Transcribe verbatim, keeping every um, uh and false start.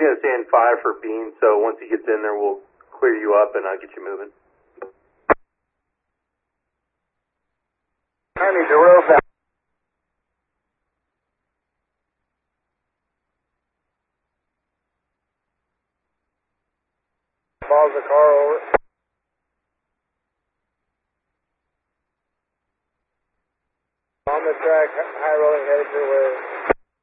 going to stand five for Bean, so once he gets in there, we'll clear you up and uh, get you moving. I need to roll back. Pause the car over.